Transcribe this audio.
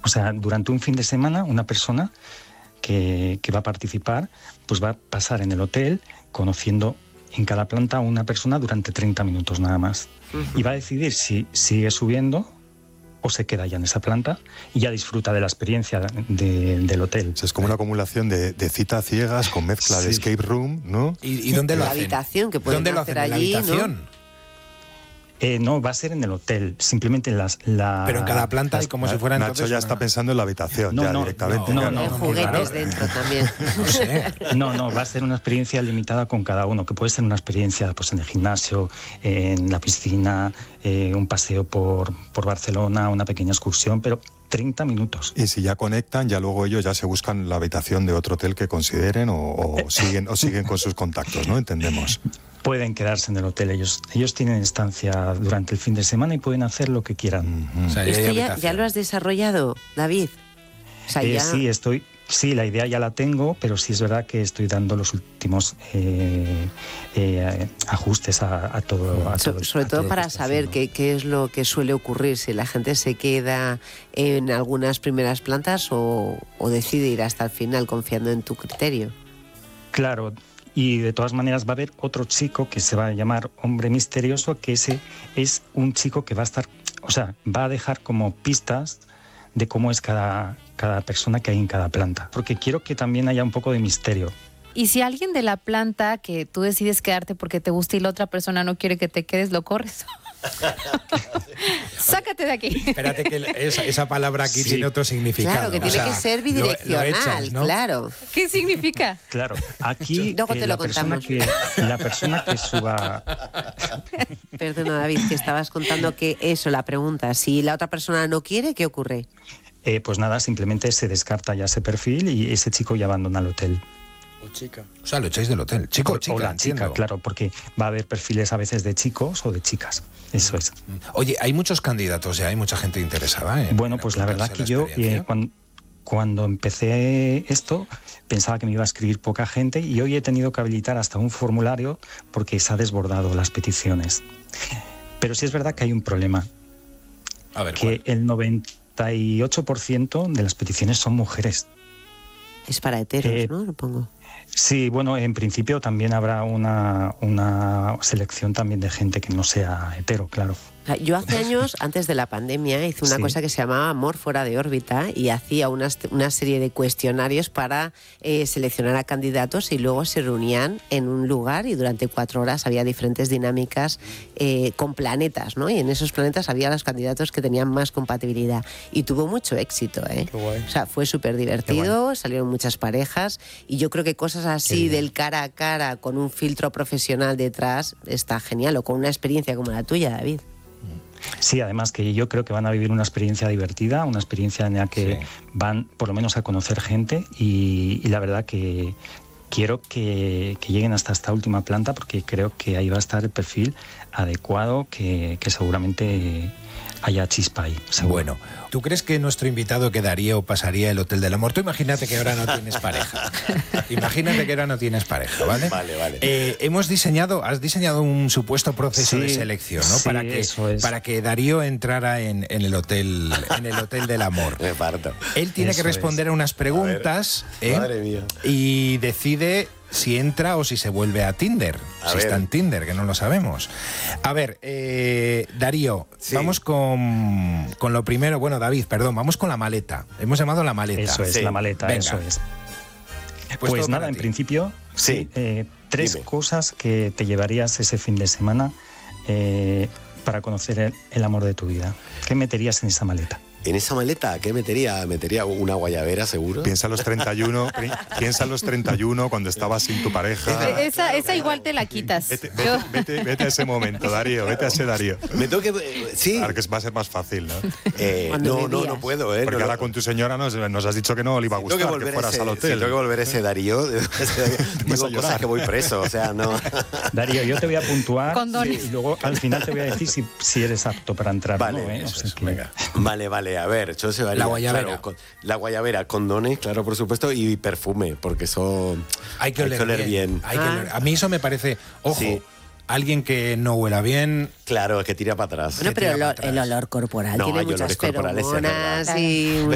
O sea, durante un fin de semana, una persona que va a participar, pues va a pasar en el hotel conociendo en cada planta a una persona durante 30 minutos nada más. Y va a decidir si sigue subiendo o se queda ya en esa planta y ya disfruta de la experiencia del hotel. O sea, es como una acumulación de citas ciegas con mezcla de escape room, ¿no? ¿Y dónde lo La hacen? habitación que pueden ¿Dónde lo hacer hacen? ¿En la allí, habitación? No, va a ser en el hotel, simplemente en Pero en cada planta y como si fuera Nacho entonces ya está pensando en la habitación, No, ya no, directamente. no, Hay juguetes dentro también. No sé. No, va a ser una experiencia limitada con cada uno, que puede ser una experiencia pues, en el gimnasio, en la piscina, un paseo por Barcelona, una pequeña excursión, pero 30 minutos. Y si ya conectan, ya luego ellos ya se buscan la habitación de otro hotel que consideren o siguen con sus contactos, ¿no? Entendemos. Pueden quedarse en el hotel, ellos tienen estancia durante el fin de semana y pueden hacer lo que quieran. O sea, ya hay ¿Esto ya habitación. lo has desarrojado, David? O sea, ya... Sí, la idea ya la tengo, pero sí es verdad que estoy dando los últimos ajustes a todo. Sobre todo para saber qué es lo que suele ocurrir, si la gente se queda en algunas primeras plantas o decide ir hasta el final confiando en tu criterio. Claro, y de todas maneras va a haber otro chico que se va a llamar Hombre Misterioso, que ese es un chico que va a estar, o sea, va a dejar como pistas de cómo es cada persona que hay en cada planta, porque quiero que también haya un poco de misterio. Y si alguien de la planta que tú decides quedarte porque te gusta y la otra persona no quiere que te quedes, ¿lo corres? Sácate de aquí. Espérate que esa palabra aquí tiene otro significado. Claro, que tiene que ser bidireccional, lo echas, ¿no? claro. ¿Qué significa? Claro, aquí Luego te lo la persona que suba... Perdona, David, que estabas contando que eso, la pregunta, si la otra persona no quiere, ¿qué ocurre? Pues nada, simplemente se descarta ya ese perfil y ese chico ya abandona el hotel. O chica. O sea, lo echáis del hotel. Chico o chica, o la chica, entiendo. claro, porque va a haber perfiles a veces de chicos o de chicas. Eso es. Oye, hay muchos candidatos, ya hay mucha gente interesada. Bueno, pues la verdad que yo cuando empecé esto pensaba que me iba a escribir poca gente y hoy he tenido que habilitar hasta un formulario porque se ha desbordado las peticiones. Pero sí es verdad que hay un problema. A ver, que el 98% de las peticiones son mujeres. Es para heteros, ¿no? Lo pongo. Sí, bueno, en principio también habrá una selección también de gente que no sea hetero, claro. Yo hace años, antes de la pandemia, hice una cosa que se llamaba Amor fuera de órbita y hacía una serie de cuestionarios para seleccionar a candidatos y luego se reunían en un lugar y durante 4 horas había diferentes dinámicas con planetas, ¿no? Y en esos planetas había los candidatos que tenían más compatibilidad y tuvo mucho éxito, ¿eh? Qué guay. O sea, fue súper divertido, salieron muchas parejas y yo creo que cosas así del cara a cara con un filtro profesional detrás está genial, o con una experiencia como la tuya, David. Sí, además que yo creo que van a vivir una experiencia divertida, una experiencia en la que van por lo menos a conocer gente y la verdad que quiero que lleguen hasta esta última planta porque creo que ahí va a estar el perfil adecuado que seguramente haya chispa ahí. Seguro. Bueno, ¿tú crees que nuestro invitado quedaría o pasaría el Hotel del Amor? Tú imagínate que ahora no tienes pareja. Imagínate que ahora no tienes pareja, ¿vale? Vale. Has diseñado un supuesto proceso de selección, ¿no? Sí, para que Darío entrara en el Hotel del Amor. Me parto. Él tiene que responder a unas preguntas, Madre mía. y decide si entra o si se vuelve a Tinder. Si está en Tinder, que no lo sabemos. A ver, Darío, vamos con lo primero. Bueno, David, perdón, vamos con la maleta. Hemos llamado la maleta. Eso es, la maleta, Venga. eso es. Pues nada, en principio, Sí. 3 Dime. cosas que te llevarías ese fin de semana para conocer el amor de tu vida. ¿Qué meterías en esa maleta? ¿En esa maleta qué metería? ¿Metería una guayabera, seguro? Piensa en los 31, cuando estabas sin tu pareja. Esa igual te la quitas. Vete a ese momento, Darío, vete a ese Darío. Me tengo que... Sí. Claro que va a ser más fácil, ¿no? No puedo, ¿eh? Porque no, ahora con tu señora nos has dicho que no le iba a gustar que fueras al hotel. tengo que volver ese Darío. Digo cosas que voy preso, o sea, no... Darío, yo te voy a puntuar Condones. y luego al final te voy a decir si eres apto para entrar. Vale, ¿no? eso O sea es, que- venga. Vale, a ver, yo se varía, La guayabera. claro, la guayabera, condones, claro, por supuesto, y perfume, porque eso Hay que oler bien. Hay que oler. A mí eso me parece, ojo, Sí. alguien que no huela bien. Claro, que tira para atrás. Bueno, pero el olor corporal No, tiene hay muchas olores corporales, es verdad. feromonas y